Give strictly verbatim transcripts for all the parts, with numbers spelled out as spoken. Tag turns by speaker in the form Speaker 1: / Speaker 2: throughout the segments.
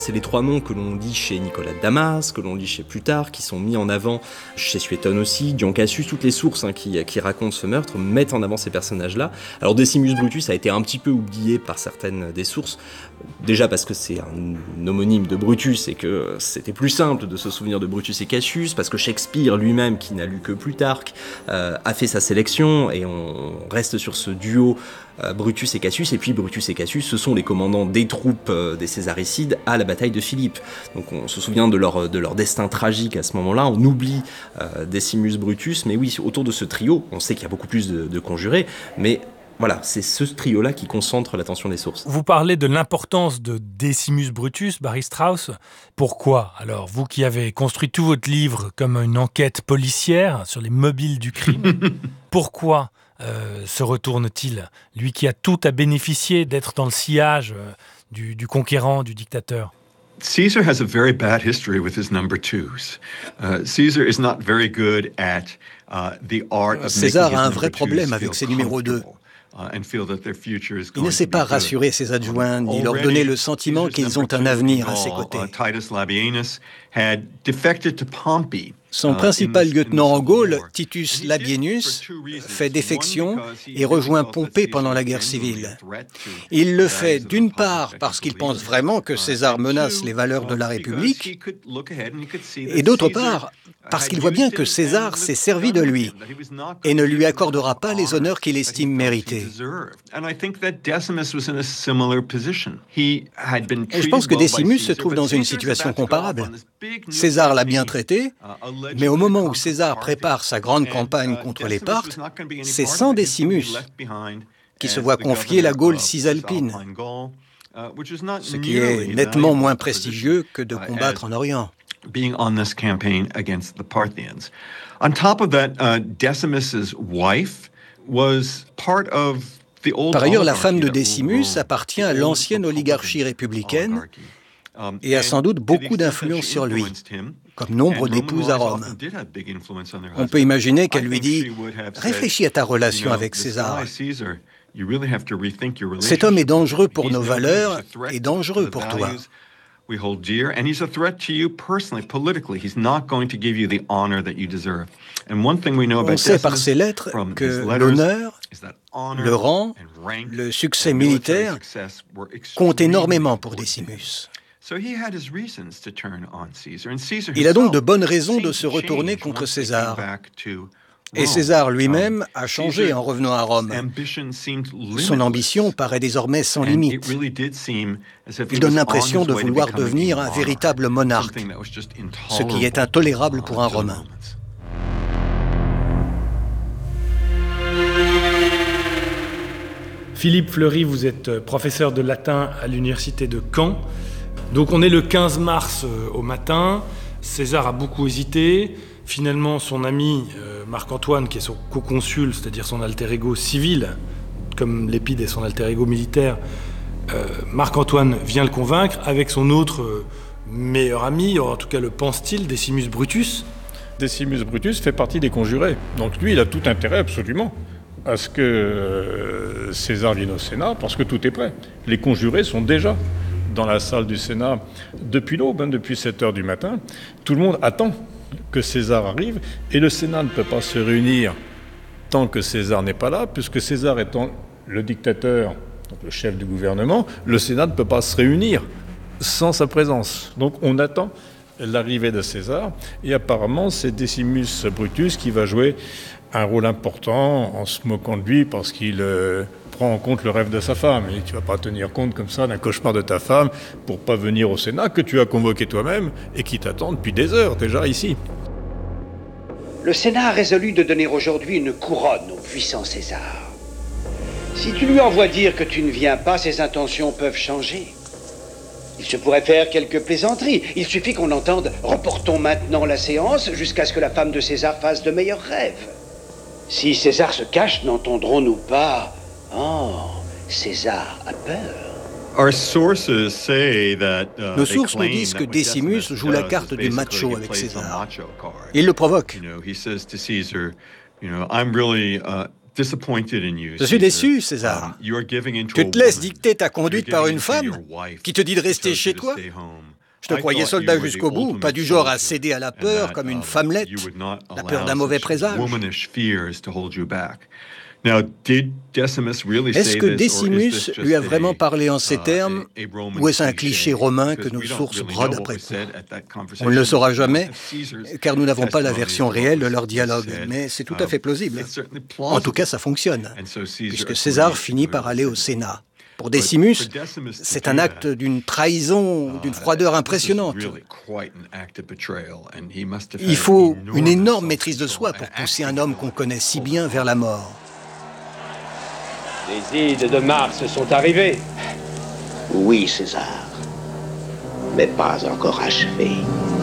Speaker 1: C'est les trois noms que l'on lit chez Nicolas de Damas, que l'on lit chez Plutarque, qui sont mis en avant chez Suétone aussi, Dion Cassius, toutes les sources hein, qui, qui racontent ce meurtre mettent en avant ces personnages-là. Alors Decimus Brutus a été un petit peu oublié par certaines des sources, déjà parce que c'est un homonyme de Brutus et que c'était plus simple de se souvenir de Brutus et Cassius, parce que Shakespeare lui-même, qui n'a lu que Plutarque, euh, a fait sa sélection et on reste sur ce duo euh, Brutus et Cassius, et puis Brutus et Cassius, ce sont les commandants des troupes euh, des Césaricides à la bataille de Philippe. Donc on se souvient de leur, de leur destin tragique à ce moment-là, on oublie euh, Decimus Brutus, mais oui, autour de ce trio, on sait qu'il y a beaucoup plus de, de conjurés, mais voilà, c'est ce trio-là qui concentre l'attention des sources.
Speaker 2: Vous parlez de l'importance de Decimus Brutus, Barry Strauss. Pourquoi? Alors, vous qui avez construit tout votre livre comme une enquête policière sur les mobiles du crime, pourquoi euh, se retourne-t-il? Lui qui a tout à bénéficier d'être dans le sillage euh, du, du conquérant, du dictateur.
Speaker 3: Caesar has a very bad history with his number twos. Uh, Caesar is not very good at uh, the art of
Speaker 4: César
Speaker 3: making
Speaker 4: a un
Speaker 3: his
Speaker 4: vrai
Speaker 3: number twos
Speaker 4: problème
Speaker 3: feel
Speaker 4: avec ses numéros deux.
Speaker 3: comfortable.
Speaker 4: Il ne sait pas rassurer ses adjoints, ni leur donner le sentiment qu'ils ont un avenir à ses côtés.
Speaker 3: Titus Labienus had defected to Pompey.
Speaker 4: Son principal lieutenant en Gaule, Titus Labienus, fait défection et rejoint Pompée pendant la guerre civile. Il le fait d'une part parce qu'il pense vraiment que César menace les valeurs de la République, et d'autre part parce qu'il voit bien que César s'est servi de lui et ne lui accordera pas les honneurs qu'il estime mérités. Et je pense que Decimus se trouve dans une situation comparable. César l'a bien traité, mais au moment où César prépare sa grande campagne contre les Parthes, c'est sans Decimus, qui se voit confier la Gaule cisalpine, ce qui est nettement moins prestigieux que de combattre en Orient.
Speaker 3: Being on this campaign against the Parthians. On top of that, uh, Decimus's wife was part of the old.
Speaker 4: Par ailleurs, la femme de Decimus appartient à l'ancienne oligarchie républicaine et a sans doute beaucoup d'influence sur lui, comme nombre d'épouses à Rome. On peut imaginer qu'elle lui dit « Réfléchis à ta relation avec César. Cet homme est dangereux pour nos valeurs et dangereux pour toi. »
Speaker 3: We hold dear, and he's a threat to you personally, politically. He's not going to give you the honor that you deserve. And one thing we know about
Speaker 4: On sait par ses lettres que l'honneur, le rang, le succès militaire comptent énormément pour Decimus. Il a donc de bonnes raisons de se retourner contre César. Et César lui-même a changé en revenant à Rome. Son ambition paraît désormais sans limite. Il donne l'impression de vouloir devenir un véritable monarque, ce qui est intolérable pour un Romain.
Speaker 2: Philippe Fleury, vous êtes professeur de latin à l'université de Caen. Donc on est le quinze mars au matin. César a beaucoup hésité. Finalement, son ami euh, Marc-Antoine, qui est son co-consul, c'est-à-dire son alter ego civil, comme Lépide est son alter ego militaire, euh, Marc-Antoine vient le convaincre avec son autre euh, meilleur ami, en tout cas le pense-t-il, Decimus Brutus.
Speaker 5: Decimus Brutus fait partie des conjurés. Donc lui, il a tout intérêt absolument à ce que euh, César vienne au Sénat, parce que tout est prêt. Les conjurés sont déjà dans la salle du Sénat depuis l'aube, hein, depuis sept heures du matin. Tout le monde attend que César arrive, et le Sénat ne peut pas se réunir tant que César n'est pas là, puisque César étant le dictateur, donc le chef du gouvernement, le Sénat ne peut pas se réunir sans sa présence. Donc on attend l'arrivée de César, et apparemment c'est Decimus Brutus qui va jouer un rôle important en se moquant de lui, parce qu'il euh, prend en compte le rêve de sa femme. Et tu ne vas pas tenir compte comme ça d'un cauchemar de ta femme pour pas venir au Sénat, que tu as convoqué toi-même et qui t'attend depuis des heures déjà ici.
Speaker 6: Le Sénat a résolu de donner aujourd'hui une couronne au puissant César. Si tu lui envoies dire que tu ne viens pas, ses intentions peuvent changer. Il se pourrait faire quelques plaisanteries. Il suffit qu'on entende « Reportons maintenant la séance jusqu'à ce que la femme de César fasse de meilleurs rêves ». Si César se cache, n'entendrons-nous pas « Oh, César a peur ».
Speaker 4: Nos sources nous disent que Decimus joue la carte du macho avec César. Il le provoque. Je suis déçu, César. Tu te laisses dicter ta conduite par une femme qui te dit de rester chez toi. Je te croyais soldat jusqu'au bout, pas du genre à céder à la peur comme une femmelette, la peur d'un mauvais présage. Est-ce que Décimus lui a vraiment parlé en ces termes, ou est-ce un cliché romain que nos sources brodent après coup? On ne le saura jamais, car nous n'avons pas la version réelle de leur dialogue, mais c'est tout à fait plausible. En tout cas, ça fonctionne, puisque César finit par aller au Sénat. Pour Décimus, c'est un acte d'une trahison, d'une froideur impressionnante. Il faut une énorme maîtrise de soi pour pousser un homme qu'on connaît si bien vers la mort.
Speaker 6: Les Ides de Mars sont arrivées.
Speaker 7: Oui, César, mais pas encore achevées.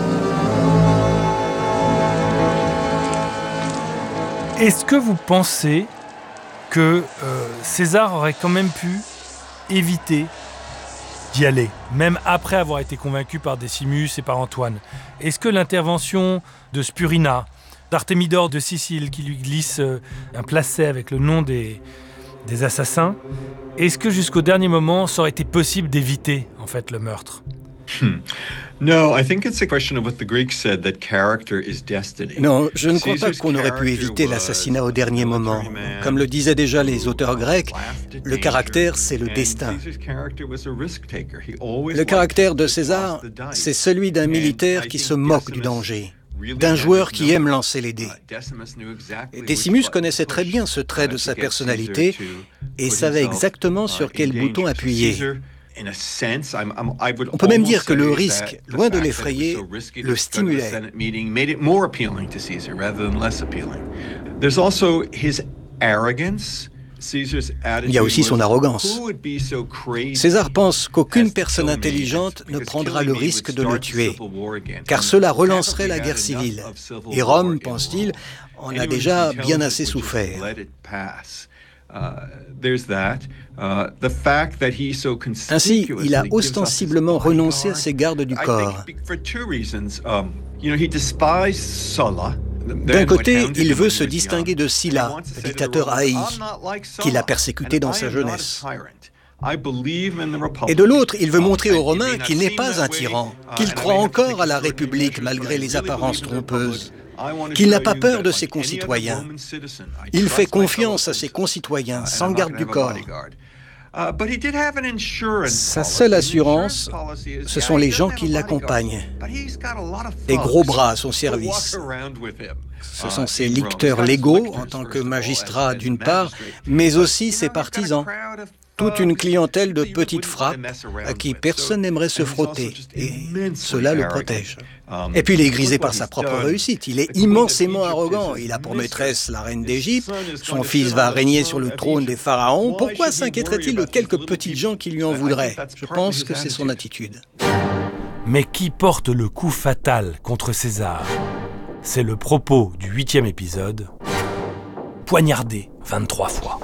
Speaker 2: Est-ce que vous pensez que euh, César aurait quand même pu éviter d'y aller, même après avoir été convaincu par Décimus et par Antoine? Est-ce que l'intervention de Spurina, d'Artémidore de Sicile, qui lui glisse un placet avec le nom des, des assassins, est-ce que jusqu'au dernier moment, ça aurait été possible d'éviter en fait le meurtre?
Speaker 3: Hmm. No, I think it's a question of what the Greeks said, that character is destiny.
Speaker 4: Non, je ne crois pas qu'on aurait pu éviter l'assassinat au dernier moment. Comme le disaient déjà les auteurs grecs, le caractère, c'est le destin. Le caractère de César, c'est celui d'un militaire qui se moque du danger, d'un joueur qui aime lancer les dés. Décimus connaissait très bien ce trait de sa personnalité et savait exactement sur quel bouton appuyer. On peut même dire que le risque, loin de l'effrayer, le stimulait. Il y a aussi son arrogance. César pense qu'aucune personne intelligente ne prendra le risque de le tuer, car cela relancerait la guerre civile. Et Rome, pense-t-il, en a déjà bien assez souffert. Ainsi, il a ostensiblement renoncé à ses gardes du corps. D'un côté, il veut se distinguer de Sylla, le dictateur haï, qu'il a persécuté dans sa jeunesse. Et de l'autre, il veut montrer aux Romains qu'il n'est pas un tyran, qu'il croit encore à la République malgré les apparences trompeuses, qu'il n'a pas peur de ses concitoyens. Il fait confiance à ses concitoyens, sans garde du corps. Sa seule assurance, ce sont les gens qui l'accompagnent. Des gros bras à son service. Ce sont ses licteurs légaux, en tant que magistrat d'une part, mais aussi ses partisans. Toute une clientèle de petites frappes à qui personne n'aimerait se frotter, et cela le protège. Et puis il est grisé par sa propre réussite, il est immensément arrogant, il a pour maîtresse la reine d'Égypte, son fils va régner sur le trône des pharaons, pourquoi s'inquiéterait-il de quelques petites gens qui lui en voudraient? Je pense que c'est son attitude.
Speaker 2: Mais qui porte le coup fatal contre César? C'est le propos du huitième épisode, poignardé vingt-trois fois.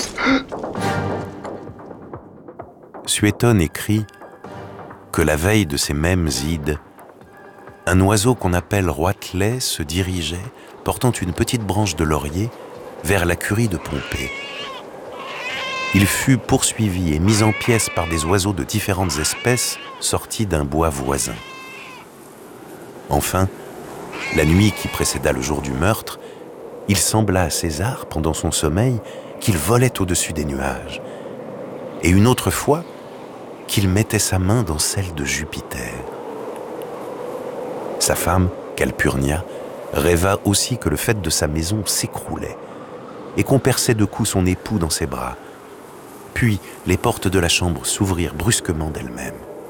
Speaker 8: Suétone écrit que la veille de ces mêmes Ides, un oiseau qu'on appelle roitelet se dirigeait, portant une petite branche de laurier, vers la curie de Pompée. Il fut poursuivi et mis en pièces par des oiseaux de différentes espèces sortis d'un bois voisin. Enfin, la nuit qui précéda le jour du meurtre, il sembla à César, pendant son sommeil, qu'il volait au-dessus des nuages. Et une autre fois, qu'il mettait sa main dans celle de Jupiter. Sa femme, Calpurnia, rêva aussi que le faîte de sa maison s'écroulait et qu'on perçait de coups son époux dans ses bras. Puis les portes de la chambre s'ouvrirent brusquement d'elles-mêmes.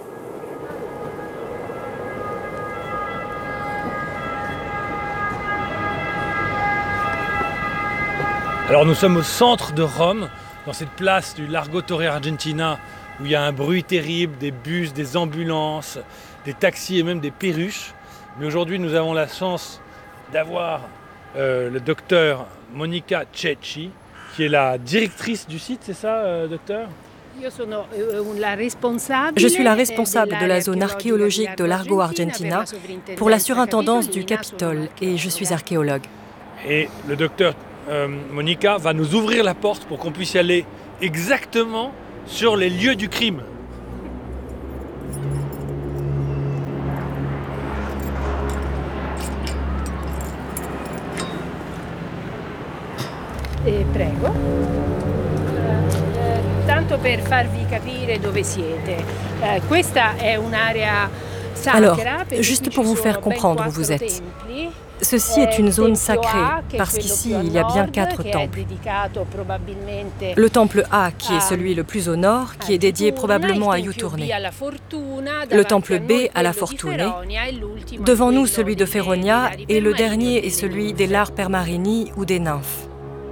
Speaker 2: Alors nous sommes au centre de Rome, dans cette place du Largo Torre Argentina, où il y a un bruit terrible, des bus, des ambulances, des taxis et même des perruches. Mais aujourd'hui, nous avons la chance d'avoir euh, le docteur Monica Cecchi, qui est la directrice du site, c'est ça, euh, docteur ?
Speaker 9: Je suis la responsable de la zone archéologique de Largo Argentina pour la surintendance du Capitole et je suis archéologue.
Speaker 2: Et le docteur euh, Monica va nous ouvrir la porte pour qu'on puisse y aller exactement sur les lieux du crime.
Speaker 10: Eh, prego. Eh, tanto per farvi capire dove siete. Eh, questa è un'area
Speaker 9: Alors,
Speaker 10: sacra.
Speaker 9: juste pour vous faire comprendre où vous êtes. Ceci est une zone sacrée, parce qu'ici, il y a bien quatre temples. Le temple A, qui est celui le plus au nord, qui est dédié probablement à Iuturne. Le temple B à la Fortune. Devant nous, celui de Feronia, et le dernier est celui des Lar Permarini ou des nymphes.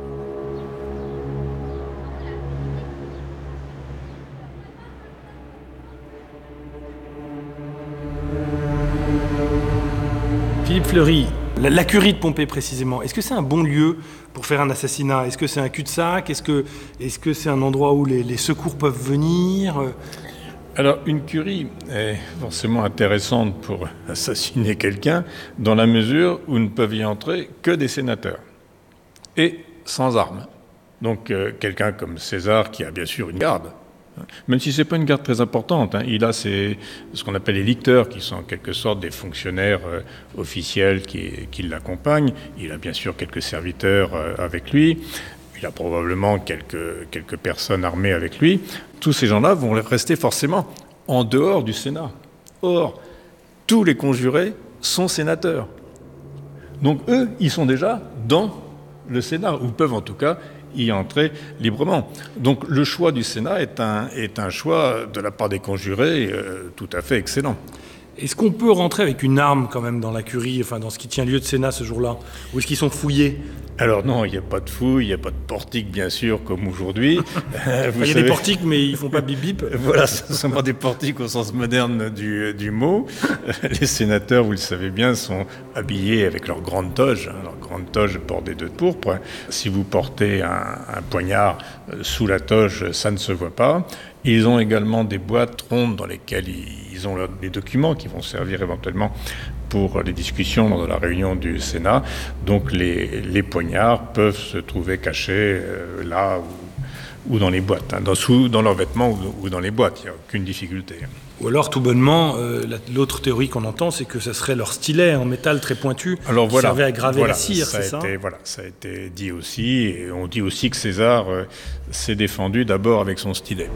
Speaker 2: Philippe Fleury, la, la curie de Pompée précisément, est-ce que c'est un bon lieu pour faire un assassinat? Est-ce que c'est un cul-de-sac? Est-ce que est-ce que c'est un endroit où les, les secours peuvent venir?
Speaker 5: Alors, une curie est forcément intéressante pour assassiner quelqu'un dans la mesure où ne peuvent y entrer que des sénateurs et sans armes. Donc, euh, quelqu'un comme César qui a bien sûr une garde, même si ce n'est pas une garde très importante, hein, il a ses, ce qu'on appelle les licteurs, qui sont en quelque sorte des fonctionnaires euh, officiels qui, qui l'accompagnent. Il a bien sûr quelques serviteurs euh, avec lui. Il a probablement quelques, quelques personnes armées avec lui. Tous ces gens-là vont rester forcément en dehors du Sénat. Or, tous les conjurés sont sénateurs. Donc eux, ils sont déjà dans le Sénat, ou peuvent en tout cas y entrer librement. Donc le choix du Sénat est un, est un choix de la part des conjurés euh, tout à fait excellent.
Speaker 2: Est-ce qu'on peut rentrer avec une arme quand même dans la curie, enfin dans ce qui tient lieu de Sénat ce jour-là? Ou est-ce qu'ils sont fouillés?
Speaker 5: Alors non, il n'y a pas de fouille, il n'y a pas de portique bien sûr comme aujourd'hui.
Speaker 2: euh, il y a savez, des portiques mais ils ne font pas bip-bip.
Speaker 5: Voilà, ce ne sont pas des portiques au sens moderne du, du mot. Les sénateurs, vous le savez bien, sont habillés avec leur grande toge, hein, leur grande toge bordée de pourpre. Si vous portez un, un poignard sous la toge, ça ne se voit pas. Ils ont également des boîtes rondes dans lesquelles ils ont des documents qui vont servir éventuellement pour les discussions dans la réunion du Sénat. Donc les, les poignards peuvent se trouver cachés euh, là ou, ou dans les boîtes, hein, dans, sous, dans leurs vêtements ou, ou dans les boîtes, il n'y a aucune difficulté.
Speaker 2: Ou alors, tout bonnement, euh, l'autre théorie qu'on entend, c'est que ce serait leur stylet en métal très pointu
Speaker 5: alors,
Speaker 2: qui
Speaker 5: voilà,
Speaker 2: servait à graver
Speaker 5: voilà,
Speaker 2: la cire, c'est ça,
Speaker 5: été, Voilà, ça a été dit aussi, et on dit aussi que César euh, s'est défendu d'abord avec son stylet.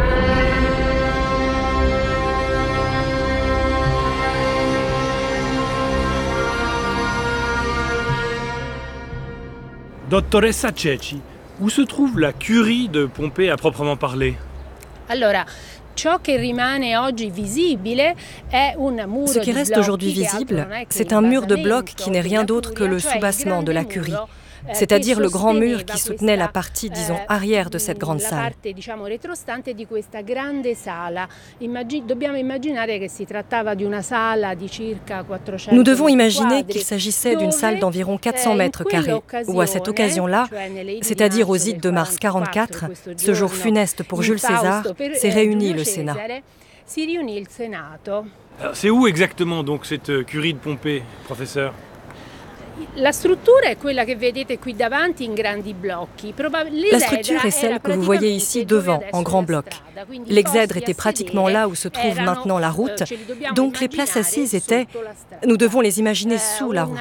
Speaker 2: Dottoressa Ceci, où se trouve la curie de Pompée à proprement parler?
Speaker 10: Allora, ciò che rimane oggi visibile è un muro
Speaker 9: Ce qui reste aujourd'hui visible, c'est un mur de blocs qui n'est rien d'autre que le soubassement de la curie, c'est-à-dire le grand mur qui soutenait la partie, disons, arrière de cette grande salle. Nous devons imaginer qu'il s'agissait d'une salle d'environ quatre cents mètres carrés, où à cette occasion-là, c'est-à-dire aux ides de mars quarante-quatre, ce jour funeste pour Jules César, s'est réuni le Sénat.
Speaker 2: C'est où exactement donc cette curie de Pompée, professeur?
Speaker 10: La structure est quella che vedete qui davanti in grandi blocchi.
Speaker 9: La structure est celle que vous voyez ici devant, en grands blocs. L'exèdre était pratiquement là où se trouve maintenant la route, donc les places assises étaient, nous devons les imaginer sous la route.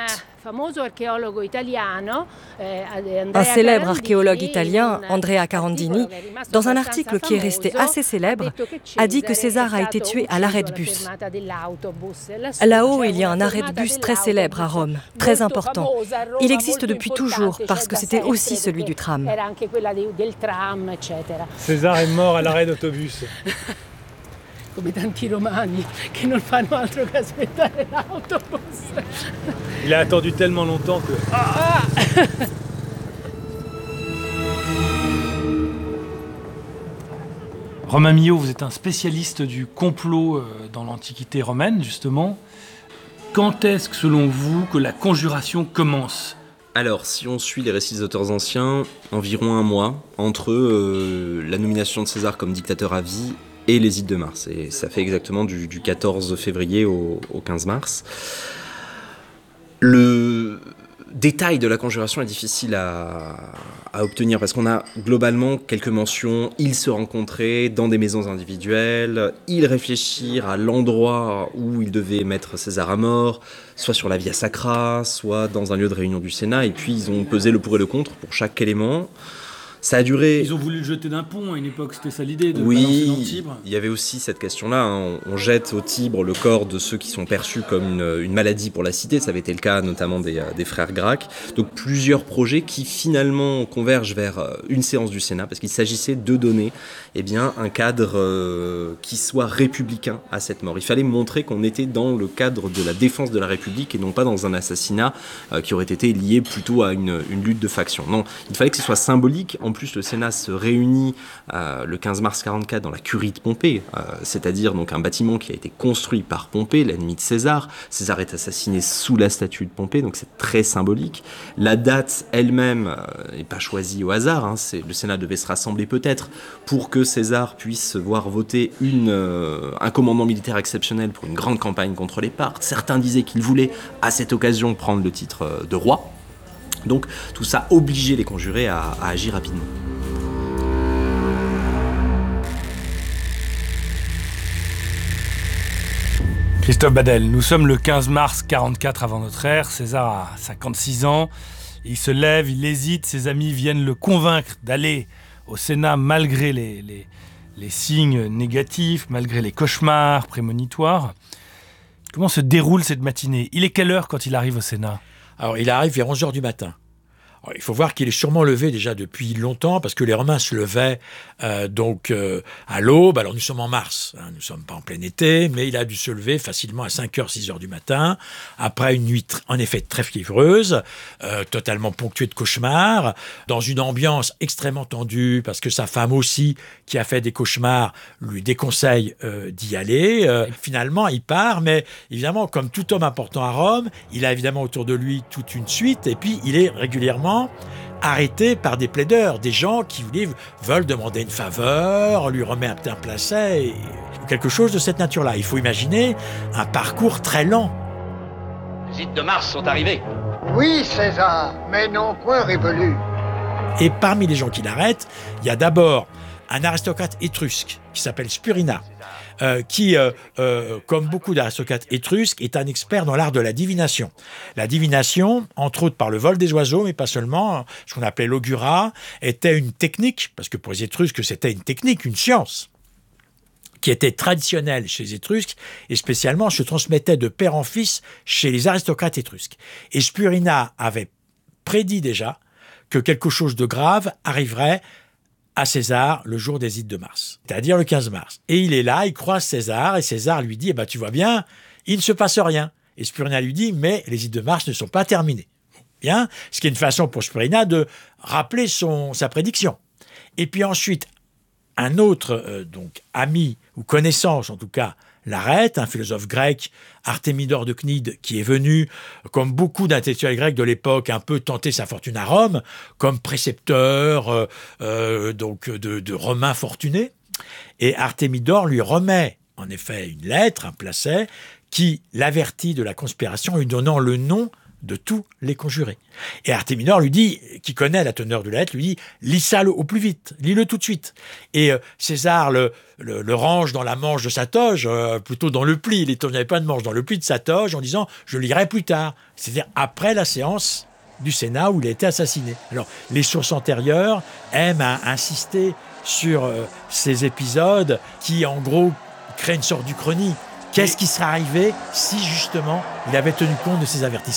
Speaker 9: Un célèbre archéologue italien, Andrea Carandini, dans un article qui est resté assez célèbre, a dit que César a été tué à l'arrêt de bus. Là-haut, il y a un arrêt de bus très célèbre à Rome, très important. Il existe depuis toujours parce que c'était aussi celui du tram.
Speaker 2: César est mort à l'arrêt d'autobus.
Speaker 10: Come tanti romani che non fanno altro che aspettare l'autobus.
Speaker 2: Il a attendu tellement longtemps que...
Speaker 10: Ah
Speaker 2: Romain Millot, vous êtes un spécialiste du complot dans l'Antiquité romaine, justement. Quand est-ce que, selon vous, que la conjuration commence ?
Speaker 1: Alors, si on suit les récits des auteurs anciens, environ un mois entre euh, la nomination de César comme dictateur à vie et les ides de mars. Et ça fait exactement du, du quatorze février au, au quinze mars. Le... détail de la conjuration est difficile à, à obtenir parce qu'on a globalement quelques mentions. Ils se rencontraient dans des maisons individuelles, ils réfléchirent à l'endroit où ils devaient mettre César à mort, soit sur la Via Sacra, soit dans un lieu de réunion du Sénat, et puis ils ont pesé le pour et le contre pour chaque élément. Ça a duré...
Speaker 2: Ils ont voulu le jeter d'un pont à une époque, c'était ça l'idée, de oui, balancer dans le Tibre.
Speaker 1: Il y avait aussi cette question-là, hein. on, on jette au Tibre le corps de ceux qui sont perçus comme une, une maladie pour la cité, ça avait été le cas notamment des, des frères Gracq. Donc plusieurs projets qui finalement convergent vers une séance du Sénat, parce qu'il s'agissait de donner eh bien, un cadre euh, qui soit républicain à cette mort. Il fallait montrer qu'on était dans le cadre de la défense de la République et non pas dans un assassinat euh, qui aurait été lié plutôt à une, une lutte de faction. Non, il fallait que ce soit symbolique. En plus, le Sénat se réunit euh, le quinze mars quarante-quatre dans la curie de Pompée, euh, c'est-à-dire donc un bâtiment qui a été construit par Pompée, l'ennemi de César. César est assassiné sous la statue de Pompée, donc c'est très symbolique. La date elle-même n'est euh, pas choisie au hasard. Hein, c'est, le Sénat devait se rassembler peut-être pour que César puisse voir voter une, euh, un commandement militaire exceptionnel pour une grande campagne contre les Parthes. Certains disaient qu'il voulait à cette occasion prendre le titre de roi. Donc tout ça obligeait les conjurés à, à agir rapidement.
Speaker 2: Christophe Badel, nous sommes le quinze mars quarante-quatre avant notre ère, César a cinquante-six ans, il se lève, il hésite, ses amis viennent le convaincre d'aller au Sénat malgré les, les, les signes négatifs, malgré les cauchemars prémonitoires. Comment se déroule cette matinée ? Il est quelle heure quand il arrive au Sénat ?
Speaker 11: Alors, il arrive vers onze heures du matin. Alors, il faut voir qu'il est sûrement levé déjà depuis longtemps, parce que les Romains se levaient euh, donc euh, à l'aube. Alors, nous sommes en mars, hein, nous ne sommes pas en plein été, mais il a dû se lever facilement à cinq heures, six heures du matin, après une nuit, en effet, très fiévreuse, euh, totalement ponctuée de cauchemars, dans une ambiance extrêmement tendue, parce que sa femme aussi, qui a fait des cauchemars, lui déconseille euh, d'y aller. Euh, finalement, il part, mais évidemment, comme tout homme important à Rome, il a évidemment autour de lui toute une suite, et puis il est régulièrement arrêté par des plaideurs, des gens qui veulent demander une faveur, lui remettre un placet, ou quelque chose de cette nature-là. Il faut imaginer un parcours très lent.
Speaker 12: Les Ides de Mars sont arrivés.
Speaker 13: Oui, César, mais non point révolus.
Speaker 11: Et parmi les gens qui l'arrêtent, il y a d'abord un aristocrate étrusque qui s'appelle Spurina, euh, qui, euh, euh, comme beaucoup d'aristocrates étrusques, est un expert dans l'art de la divination. La divination, entre autres par le vol des oiseaux, mais pas seulement, ce qu'on appelait l'augurat, était une technique, parce que pour les Étrusques, c'était une technique, une science, qui était traditionnelle chez les Étrusques, et spécialement se transmettait de père en fils chez les aristocrates étrusques. Et Spurina avait prédit déjà que quelque chose de grave arriverait à César le jour des Ides de Mars, c'est-à-dire le quinze mars. Et il est là, il croise César, et César lui dit eh ben, « tu vois bien, il ne se passe rien ». Et Spurina lui dit « mais les Ides de Mars ne sont pas terminées ». Bien, ce qui est une façon pour Spurina de rappeler son, sa prédiction. Et puis ensuite, un autre euh, donc ami, ou connaissance en tout cas, l'arrête, un philosophe grec, Artémidore de Cnide, qui est venu, comme beaucoup d'intellectuels grecs de l'époque, un peu tenter sa fortune à Rome, comme précepteur euh, euh, donc de, de Romains fortunés. Et Artémidore lui remet, en effet, une lettre, un placet, qui l'avertit de la conspiration, lui donnant le nom de tous les conjurés. Et Artémidore lui dit, qui connaît la teneur de la lettre, lui dit « lis ça au plus vite, lis-le tout de suite ». Et euh, César le, le, le range dans la manche de sa toge, euh, plutôt dans le pli, il n'y avait pas de manche, dans le pli de sa toge, en disant « je lirai plus tard », c'est-à-dire après la séance du Sénat où il a été assassiné. Alors, les sources antérieures aiment à insister sur euh, ces épisodes qui, en gros, créent une sorte d'uchronie. Qu'est-ce qui serait arrivé si, justement, il avait tenu compte de ces avertissements ?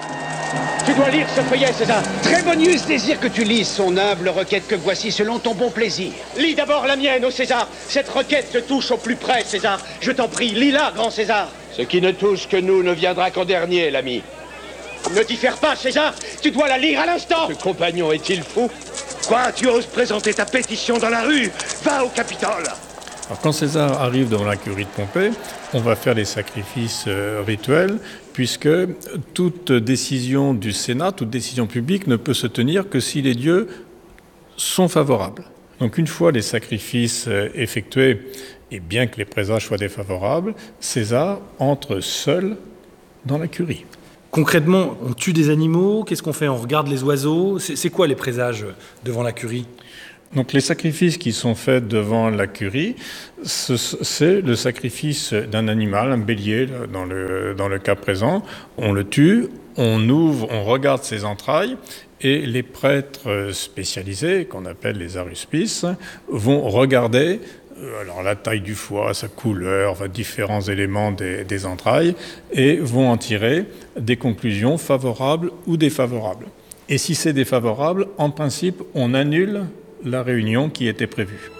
Speaker 6: Tu dois lire ce feuillet, César. Trémonius désire que tu lises son humble requête que voici selon ton bon plaisir.
Speaker 12: Lis d'abord la mienne, ô César. Cette requête te touche au plus près, César. Je t'en prie, lis-la, grand César.
Speaker 7: Ce qui ne touche que nous ne viendra qu'en dernier, l'ami.
Speaker 12: Ne diffère pas, César. Tu dois la lire à l'instant.
Speaker 7: Ce compagnon est-il fou ?
Speaker 12: Quoi, tu oses présenter ta pétition dans la rue ? Va au Capitole.
Speaker 5: Alors, quand César arrive devant la curie de Pompée, on va faire les sacrifices euh, rituels, puisque toute décision du Sénat, toute décision publique ne peut se tenir que si les dieux sont favorables. Donc une fois les sacrifices euh, effectués, et bien que les présages soient défavorables, César entre seul dans la curie.
Speaker 2: Concrètement, on tue des animaux, qu'est-ce qu'on fait? On regarde les oiseaux? C'est, c'est quoi les présages devant la curie?
Speaker 5: Donc les sacrifices qui sont faits devant la curie, ce, c'est le sacrifice d'un animal, un bélier dans le, dans le cas présent. On le tue, on ouvre, on regarde ses entrailles, et les prêtres spécialisés, qu'on appelle les aruspices, vont regarder alors, la taille du foie, sa couleur, enfin, différents éléments des, des entrailles, et vont en tirer des conclusions favorables ou défavorables. Et si c'est défavorable, en principe, on annule la réunion qui était prévue.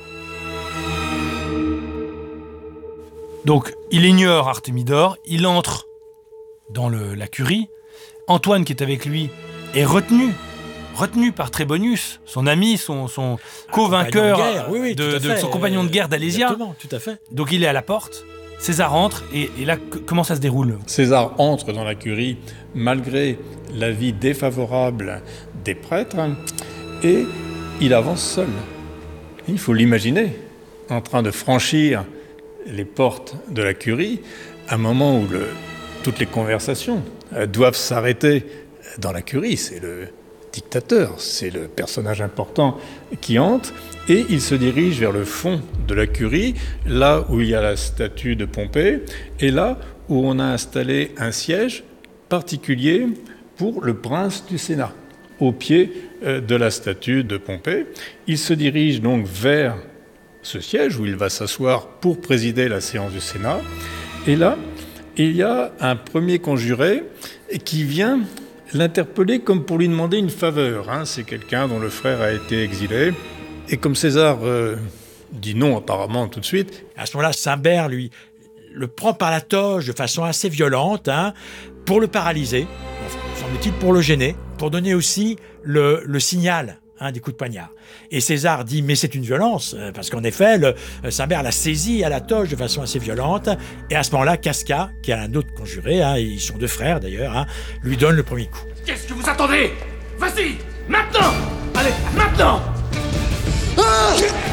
Speaker 2: Donc, il ignore Artémidore, il entre dans le, la curie. Antoine, qui est avec lui, est retenu, retenu par Trébonius, son ami, son, son co-vainqueur,
Speaker 11: oui, oui,
Speaker 2: de, de son compagnon de guerre d'Alésia.
Speaker 11: Exactement, tout à fait.
Speaker 2: Donc, il est à la porte. César entre, et, et là, c- comment ça se déroule?
Speaker 5: César entre dans la curie malgré l'avis défavorable des prêtres, et il avance seul. Il faut l'imaginer, en train de franchir les portes de la curie, à un moment où le, toutes les conversations doivent s'arrêter dans la curie. C'est le dictateur, c'est le personnage important qui entre, et il se dirige vers le fond de la curie, là où il y a la statue de Pompée, et là où on a installé un siège particulier pour le prince du Sénat, au pied de la statue de Pompée. Il se dirige donc vers ce siège où il va s'asseoir pour présider la séance du Sénat. Et là, il y a un premier conjuré qui vient l'interpeller comme pour lui demander une faveur. Hein. C'est quelqu'un dont le frère a été exilé. Et comme César euh, dit non apparemment tout de suite...
Speaker 11: À ce moment-là, Cimber, lui, le prend par la toge de façon assez violente, hein, pour le paralyser, semble-t-il pour le gêner, pour donner aussi le, le signal, hein, des coups de poignard. Et César dit, mais c'est une violence, parce qu'en effet, le, Cimber l'a saisi à la toge de façon assez violente, et à ce moment-là, Casca, qui est un autre conjuré, hein, ils sont deux frères d'ailleurs, hein, lui donne le premier coup.
Speaker 12: Qu'est-ce que vous attendez? Vas-y, maintenant! Allez, maintenant! Ah!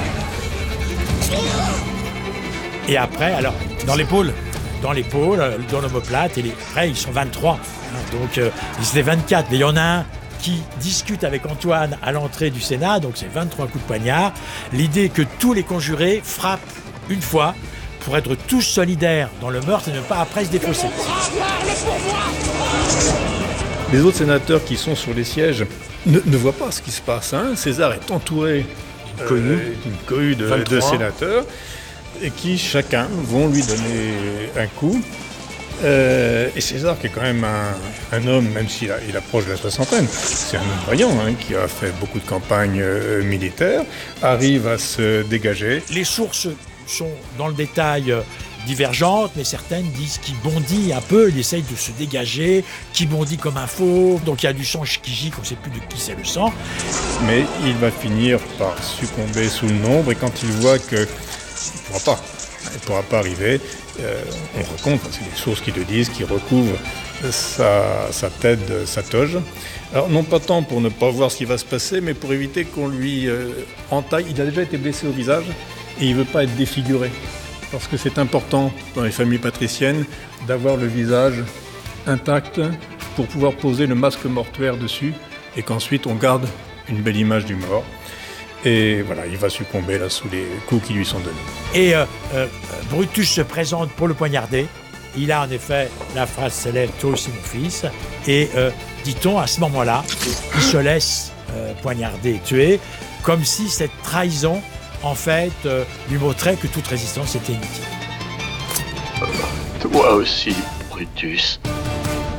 Speaker 11: Et après, alors, dans l'épaule, dans l'épaule, dans l'omoplate, et les, après, ils sont vingt-trois. Hein, donc, euh, ils étaient vingt-quatre, mais il y en a un qui discute avec Antoine à l'entrée du Sénat, donc c'est vingt-trois coups de poignard. L'idée que tous les conjurés frappent une fois pour être tous solidaires dans le meurtre et ne pas après se défausser.
Speaker 5: Les autres sénateurs qui sont sur les sièges ne, ne voient pas ce qui se passe. Hein. César est entouré euh, d'une cohue de, de sénateurs, et qui chacun vont lui donner un coup. Euh, et César, qui est quand même un, un homme, même s'il a, il approche de la soixantaine, c'est un homme vaillant, hein, qui a fait beaucoup de campagnes euh, militaires, arrive à se dégager.
Speaker 11: Les sources sont dans le détail euh, divergentes, mais certaines disent qu'il bondit un peu, il essaye de se dégager, qu'il bondit comme un fauve, donc il y a du sang qui gicle, on ne sait plus de qui c'est le sang.
Speaker 5: Mais il va finir par succomber sous le nombre, et quand il voit qu'il ne pourra pas, il ne pourra pas arriver, Euh, on raconte, c'est les sources qui le disent, qui recouvrent sa, sa tête, sa toge. Alors non pas tant pour ne pas voir ce qui va se passer, mais pour éviter qu'on lui euh, entaille. Il a déjà été blessé au visage et il ne veut pas être défiguré. Parce que c'est important dans les familles patriciennes d'avoir le visage intact pour pouvoir poser le masque mortuaire dessus et qu'ensuite on garde une belle image du mort. Et voilà, il va succomber là sous les coups qui lui sont donnés.
Speaker 11: Et euh, euh, Brutus se présente pour le poignarder. Il a en effet la phrase célèbre « Toi aussi mon fils ». Et euh, dit-on, à ce moment-là, il se laisse euh, poignarder et tuer, comme si cette trahison, en fait, euh, lui montrait que toute résistance était inutile.
Speaker 14: Toi aussi, Brutus.